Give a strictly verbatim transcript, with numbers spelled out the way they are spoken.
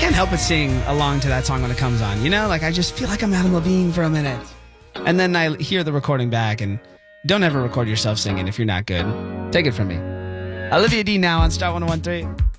can't help but sing along to that song when it comes on. You know, like I just feel like I'm Adam Levine for a minute. And then I hear the recording back, and don't ever record yourself singing if you're not good. Take it from me. Olivia D now on Star one oh one three.